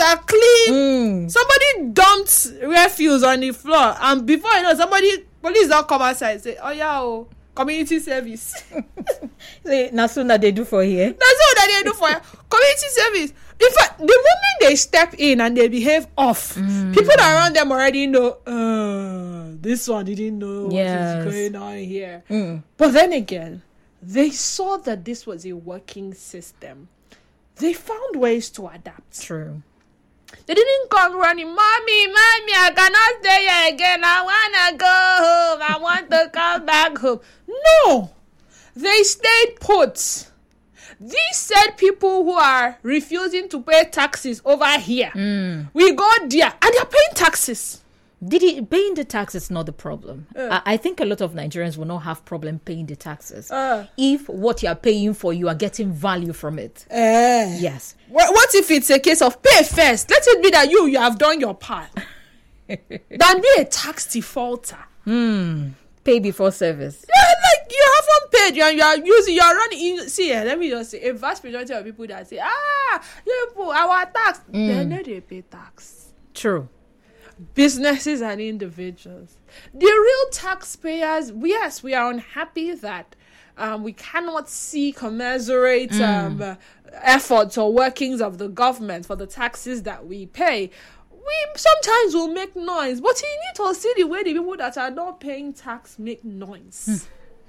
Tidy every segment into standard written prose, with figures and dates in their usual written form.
are clean. Somebody dumped refuse on the floor, and before you know, police don't come outside and say, "Oh yeah, community service." See, that's what they do for here. That's what they do for community service. In fact, the moment they step in and they behave off, people around them already know, this one didn't know what is going on here. But then again, they saw that this was a working system. They found ways to adapt. True. They didn't come running, Mommy, I cannot stay here again. I want to go home. I want to come back home. No. They stayed put. These said people who are refusing to pay taxes over here, we go there and they're paying taxes. Paying the tax is not the problem. I think a lot of Nigerians will not have problem paying the taxes if what you are paying for, you are getting value from it. Yes. What if it's a case of pay first? Let it be that you have done your part. Than be a tax defaulter. Pay before service. Yeah, like you haven't paid, you are running. See, let me just say, a vast majority of people that say, people, our tax, they know they pay tax. True. Businesses and individuals. The real taxpayers, yes, we are unhappy that we cannot see commensurate efforts or workings of the government for the taxes that we pay. We sometimes will make noise, but you need to see the way the people that are not paying tax make noise.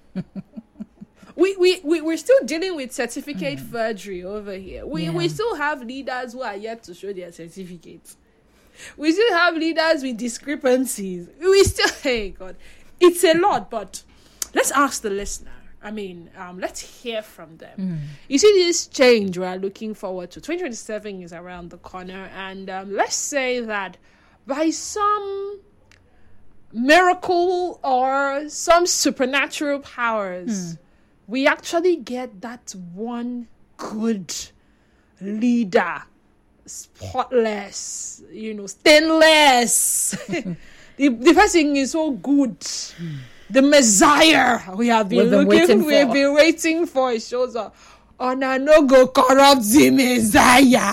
We're still dealing with certificate forgery over here. We still have leaders who are yet to show their certificates. We still have leaders with discrepancies. Hey God, it's a lot, but let's ask the listener. I mean, let's hear from them. You see, this change we are looking forward to. 2027 is around the corner, and let's say that by some miracle or some supernatural powers, we actually get that one good leader, spotless, stainless. the person is so good. The Messiah we have been waiting for. It shows up. And I no go corrupt the Messiah.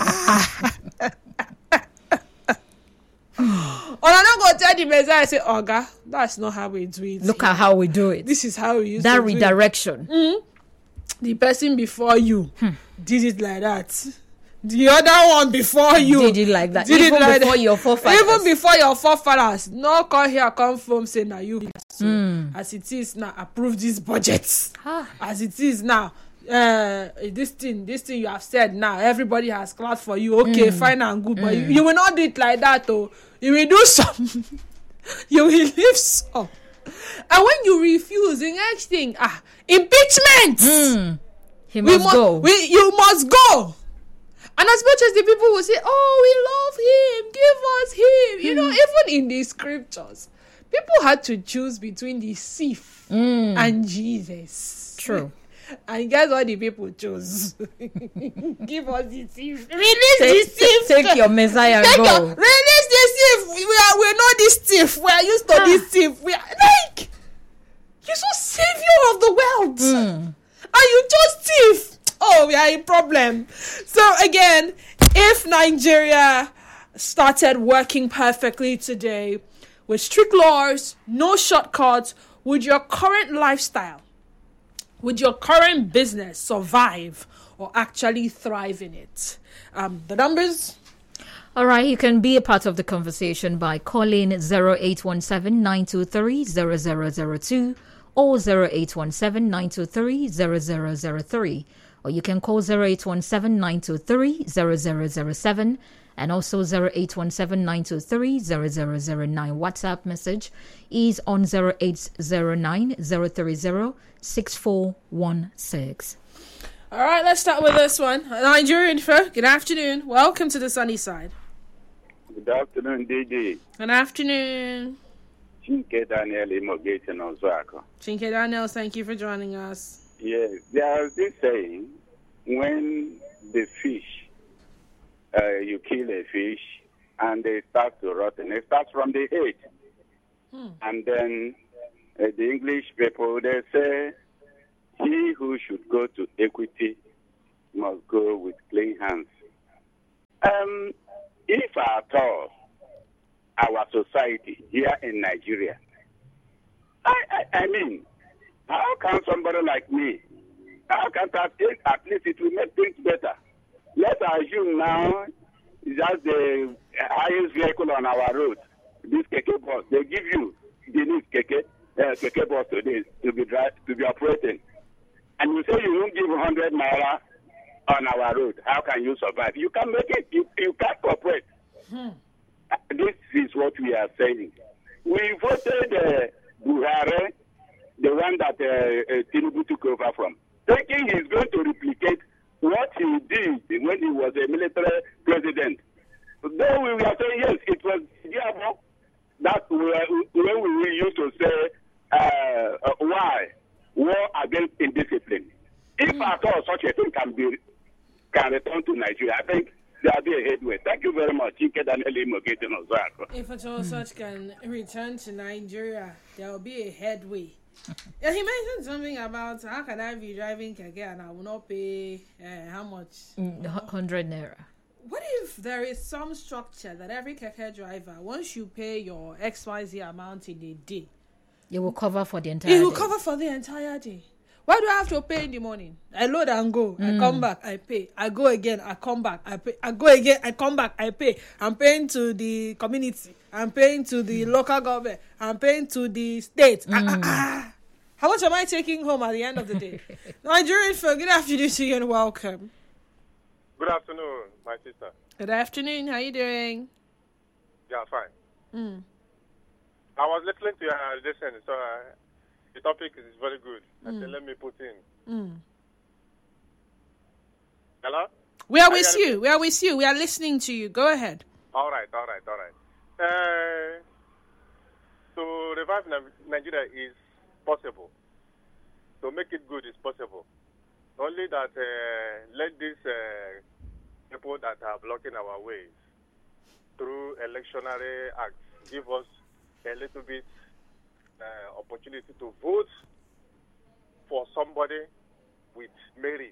And I no go tell the Messiah, say, Oga, that's not how we do it. Look at how we do it. This is how we use that redirection. The person before you did it like that. The other one before you did it like that. Even before your forefathers. Even before your forefathers. No come here, come from say now you. As it is now, approve this budget. As it is now, this thing you have said now, everybody has clapped for you. Okay, fine and good, but you will not do it like that, though. You will do some. You will leave some. And when you refuse, the next thing, impeachment. He must go. You must go. And as much as the people will say, we love him, give us him. Even in the scriptures, people had to choose between the thief and Jesus. True. And guess what the people chose? Give us the thief. Release the thief. Take your Messiah and go. Release the thief. We're not this thief. We are used to this thief. We are like, you're so savior of the world. And you chose thief. We are in problem. So again, if Nigeria started working perfectly today with strict laws, no shortcuts, would your current lifestyle, would your current business survive or actually thrive in it? The numbers. All right, you can be a part of the conversation by calling 0817-923-0002 or 0817-923-0003. Or you can call 0817-923-0007 and also 0817-923-0009. WhatsApp message is on 0809-030-6416. All right, let's start with this one. Nigerian folk, good afternoon. Welcome to the sunny side. Good afternoon, DJ. Good afternoon. Chinke Daniel Imogate and Ozako. Chinke Daniel, thank you for joining us. Yes, there's this saying, when the fish, you kill a fish and they start to rot, and it starts from the head. And then the English people, they say, he who should go to equity must go with clean hands. if at all our society here in Nigeria, I mean, how can somebody like me, how can at least it will make things better? Let's assume now just the highest vehicle on our road, this keke bus. They give you the new keke bus today to be operating, and you say you won't give 100 naira on our road. How can you survive? You can make it. You can't cooperate. This is what we are saying. We voted Buhari, the one that Tinubu took over from, thinking he's going to replicate what he did when he was a military president. Though we were saying, yes, it was Diabo that when we used to say, why? War against indiscipline. If at all such a thing can return to Nigeria, I think there will be a headway. Thank you very much. If at all such can return to Nigeria, there will be a headway. Yeah, he mentioned something about how can I be driving keke and I will not pay how much? 100 naira. What if there is some structure that every keke driver, once you pay your XYZ amount in a day, it will cover for the entire day? It will cover for the entire day. Why do I have to pay in the morning? I load and go. I come back, I pay. I go again, I come back, I pay. I go again, I come back, I pay. I'm paying to the community. I'm paying to the local government. I'm paying to the state. How much am I taking home at the end of the day? Nigerian folk, good afternoon to you and welcome. Good afternoon, my sister. Good afternoon. How you doing? Yeah, fine. I was listening to your lesson, so the topic is very good. So let me put in. Hello? We are with you. We are with you. We are listening to you. Go ahead. All right. To revive Nigeria is possible. To make it good is possible. Only that let these people that are blocking our ways through electionary acts give us a little bit opportunity to vote for somebody with merit.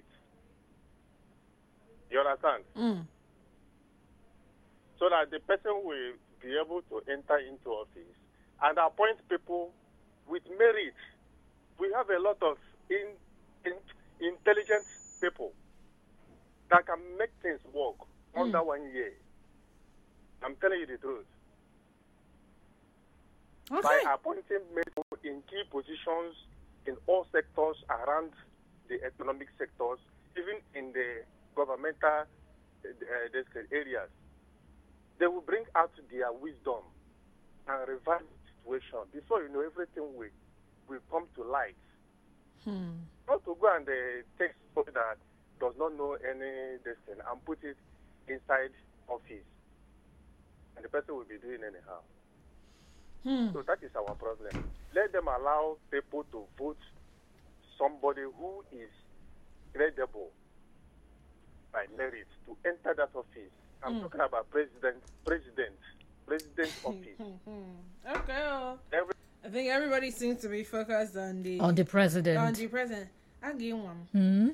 You understand? So that the person will be able to enter into office and appoint people with merit. We have a lot of intelligent people that can make things work under 1 year. I'm telling you the truth. Okay. By appointing people in key positions in all sectors around the economic sectors, even in the governmental areas, they will bring out their wisdom and revive the situation. Before you know, everything will come to light. Not to go and take somebody that does not know any destiny and put it inside office, and the person will be doing anyhow. So that is our problem. Let them allow people to vote somebody who is credible by merit to enter that office. I'm talking about president office. Okay. I think everybody seems to be focused on the president. I give one.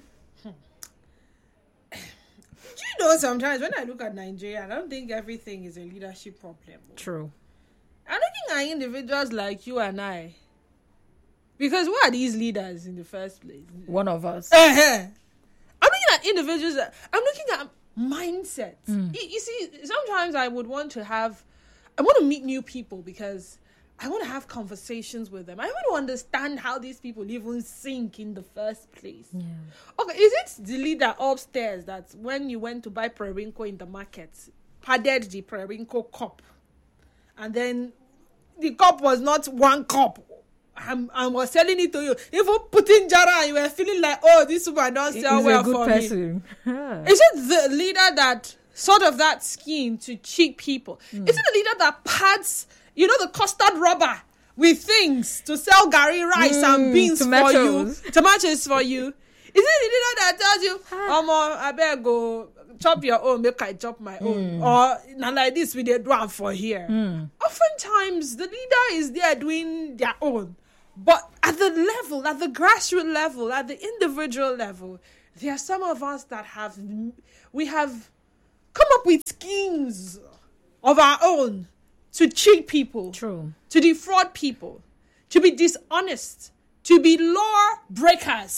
Do you know, sometimes when I look at Nigeria, I don't think everything is a leadership problem. True. I'm looking at individuals like you and I. Because who are these leaders in the first place? One of us. I'm looking at individuals. I'm looking at mindsets. You see, sometimes I would want to meet new people because I want to have conversations with them. I want to understand how these people even think in the first place. Yeah. Okay, is it the leader upstairs that when you went to buy Prerinko in the market, padded the Prerinko cup, and then the cup was not one cup, I was selling it to you. Even putting jara, you were feeling like, oh, this woman don't sell well for me. Is it the leader that sort of that scheme to cheat people? Is it the leader that pads, the custard rubber with things to sell gari rice and beans tomatoes. For you, tomatoes for you? Is it the leader that tells you, I better go chop your own, make I chop my own, or not like this we did one for here? Oftentimes the leader is there doing their own, but at the grassroots level, at the individual level, there are some of us that have come up with schemes of our own to cheat people. True. To defraud people. To be dishonest. To be law breakers.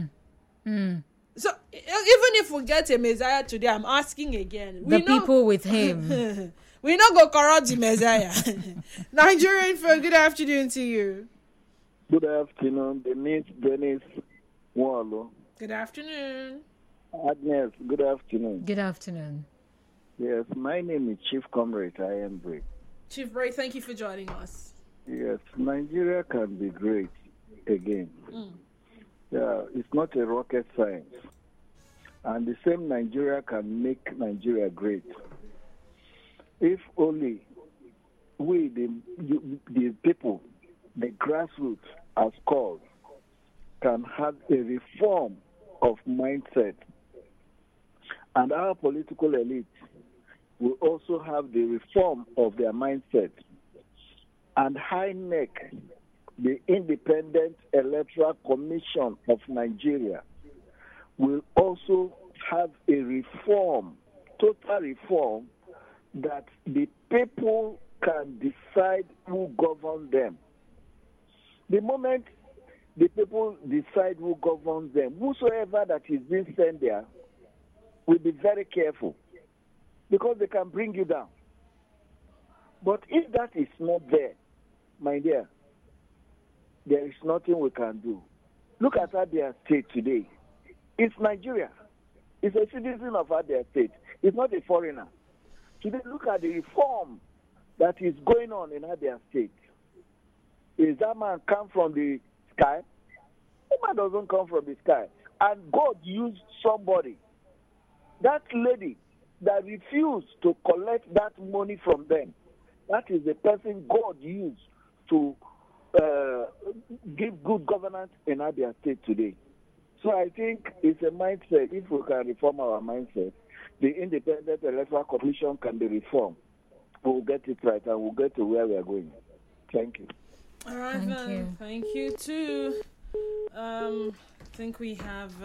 So even if we get a Messiah today, I'm asking again. People with him. We not go corrupt the Messiah. Nigerian folk, good afternoon to you. Good afternoon. Dennis Wallo. Good afternoon. Agnes, good afternoon. Good afternoon. Yes, my name is Chief Comrade. I am great. Chief Bray, thank you for joining us. Yes, Nigeria can be great again. Yeah, it's not a rocket science. And the same Nigeria can make Nigeria great. If only we, the people, the grassroots, as called, can have a reform of mindset. And our political elite will also have the reform of their mindset. And INEC, the Independent Electoral Commission of Nigeria, will also have a reform, total reform, that the people can decide who governs them. The moment the people decide who governs them, whosoever that is being sent there will be very careful, because they can bring you down. But if that is not there, my dear, there is nothing we can do. Look at Abia State today. It's Nigeria. It's a citizen of Abia State. It's not a foreigner. Today, look at the reform that is going on in Abia State. Is that man come from the sky? That man doesn't come from the sky. And God used somebody, that lady that refused to collect that money from them. That is the person God used to give good governance in Abia State today. So I think it's a mindset. If we can reform our mindset, the Independent Electoral Commission can be reformed. We'll get it right and we'll get to where we are going. Thank you. All right, then. Thank you, too. I think we have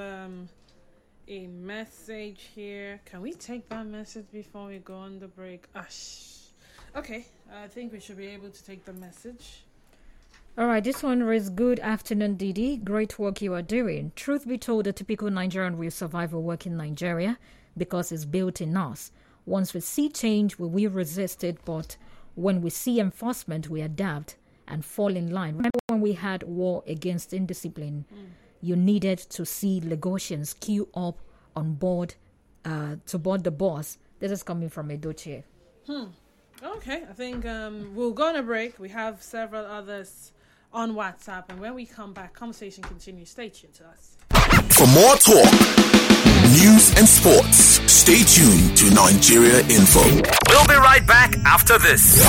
a message here. Can we take that message before we go on the break? Okay, I think we should be able to take the message. All right, this one reads, good afternoon, Didi. Great work you are doing. Truth be told, a typical Nigerian will survive or work in Nigeria because it's built in us. Once we see change, we will resist it, but when we see enforcement, we adapt and fall in line. Remember when we had war against indiscipline, you needed to see Lagosians queue up on board to board the bus. This is coming from Edochie. Okay, I think we'll go on a break. We have several others on WhatsApp, and when we come back, conversation continues. Stay tuned to us. For more talk, news and sports, stay tuned to Nigeria Info. We'll be right back after this.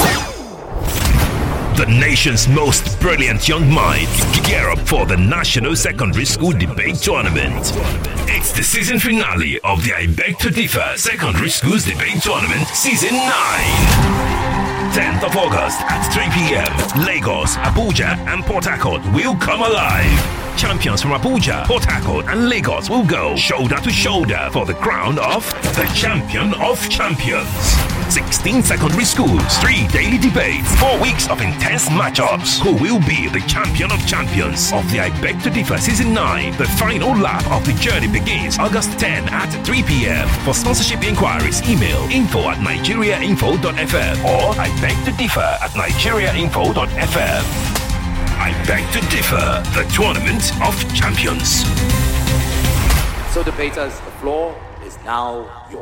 The nation's most brilliant young minds gear up for the National Secondary School Debate Tournament. It's the season finale of the I Beg to Differ Secondary Schools Debate Tournament Season 9. 10th of August at 3 p.m. Lagos, Abuja, and Port Harcourt will come alive. Champions from Abuja, Port Harcourt, and Lagos will go shoulder to shoulder for the crown of the Champion of Champions. 16 secondary schools, 3 daily debates, 4 weeks of intense matchups. Who will be the Champion of Champions of the I Beg to Differ Season 9? The final lap of the journey begins August 10 at 3 p.m. For sponsorship inquiries, email info@nigeriainfo.fm or I Beg to Differ at nigeriainfo.fm. I Beg to Differ, the Tournament of Champions. So debaters, the floor is now yours.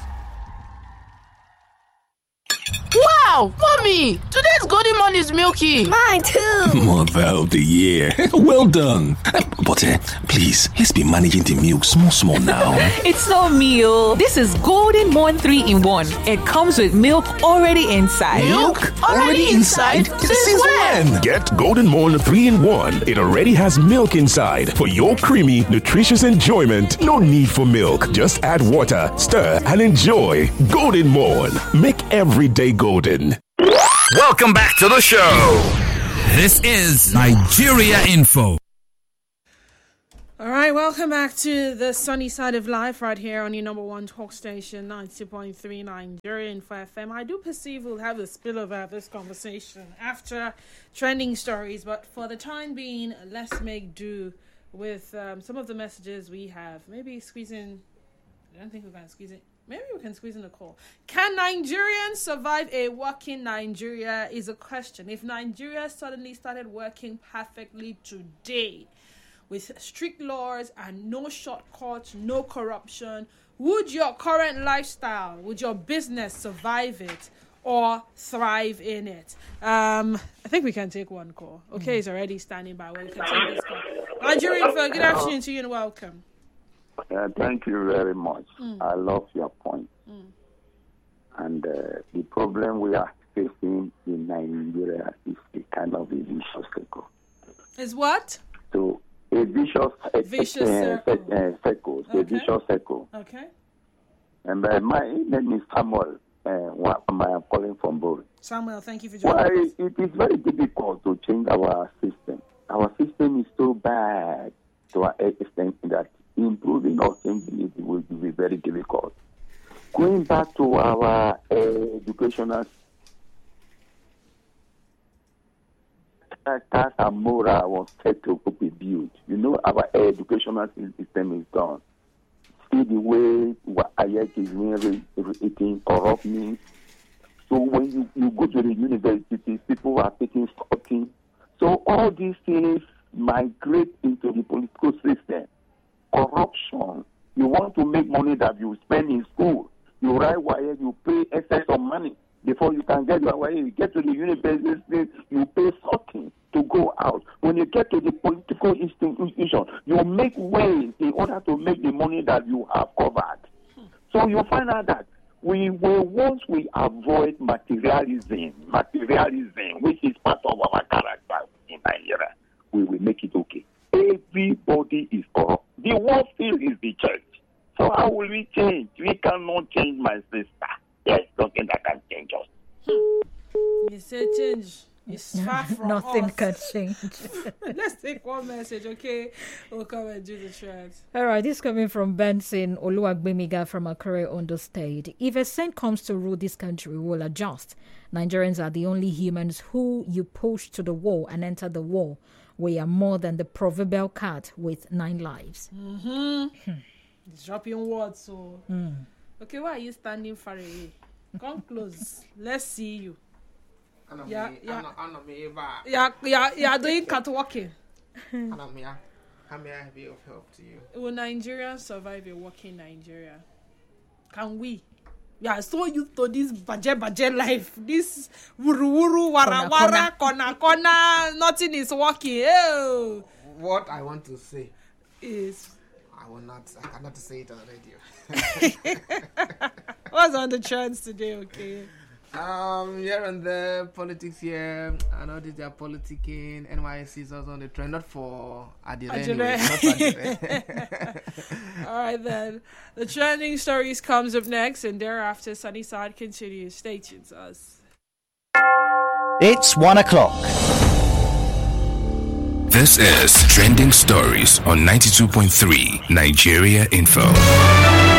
Wow, mommy, today's golden morning is milky. Mine too. Mother of the year. Well done. But please, let's be managing the milk small now. It's not meal. This is Golden Morn 3-in-1. It comes with milk already inside. Milk already inside? Since when? Get Golden Morn 3-in-1. It already has milk inside. For your creamy, nutritious enjoyment, no need for milk. Just add water, stir, and enjoy. Golden Morn. Make every day golden. Welcome back to the show. This is Nigeria Info. All right, welcome back to the sunny side of life right here on your number one talk station, 90.3 Nigerian for FM. I do perceive we'll have a spillover of this conversation after trending stories, but for the time being, let's make do with some of the messages we have. Maybe squeeze in, I don't think we can squeeze in. Maybe we can squeeze in a call. Can Nigerians survive a working Nigeria is a question. If Nigeria suddenly started working perfectly today, with strict laws and no shortcuts, no corruption, would your current lifestyle, would your business survive it or thrive in it? I think we can take one call. Okay, it's already standing by. We can take this call. Nigerian, good afternoon to you and welcome. Thank you very much. I love your point. And the problem we are facing in Nigeria is a kind of a vicious circle. Is what? So, a vicious circle. A vicious circle. Okay. And my name is Samuel. I'm calling from Bori. Samuel, thank you for joining us. It is very difficult to change our system. Our system is so bad to an extent that improving or changing it will be very difficult. Going back to our educational characters and moral was set to be built. You know, our educational system is done. See the way IEC is eating corrupt means. So when you go to the universities, people are taking stopping. So all these things migrate into the political system. Corruption. You want to make money that you spend in school. You write wire, you pay excess of money. Before you can get your way, you get to the university, you pay something to go out. When you get to the political institution, you make ways in order to make the money that you have covered. So you find out that once we avoid materialism, which is part of our character in Nigeria, we will make it okay. Everybody is corrupt. The world still is the church. So how will we change? We cannot change, my sister. There's nothing that can change us. You say change. It's far from Nothing us. can change. Let's take one message, okay? We'll come and do the trend. All right, this is coming from Benson Oluwagbemiga from Akure, Ondo State. If a saint comes to rule this country, we will adjust. Nigerians are the only humans who you push to the wall and enter the wall. We are more than the proverbial cat with 9 lives. Dropping words, so... Okay, why are you standing far away? Come close. Let's see you. You're doing catwalking. How may I be of help to you? Will Nigerians survive a working Nigeria? Can we? We are so used to this baje life. This wuru wara kona. Nothing is working. Ew. What I want to say is I cannot say it on radio. What's on the trends today, okay? Here on the politics here, I know that they are politicking. NYSC is also on the trend, not for Adire anyway, not for Adire. All right then. The trending stories comes up next, and thereafter Sunnyside continues. Stay tuned to us. It's 1 o'clock. This is Trending Stories on 92.3 Nigeria Info.